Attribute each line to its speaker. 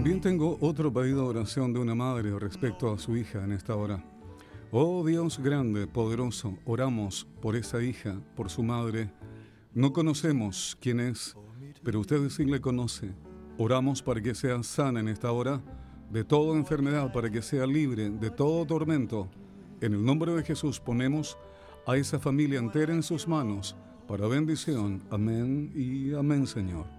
Speaker 1: También tengo otro pedido de oración de una madre respecto a su hija en esta hora. Oh Dios grande, poderoso, oramos por esa hija, por su madre. No conocemos quién es, pero usted sí le conoce. Oramos para que sea sana en esta hora de toda enfermedad, para que sea libre de todo tormento. En el nombre de Jesús ponemos a esa familia entera en sus manos para bendición. Amén y amén, Señor.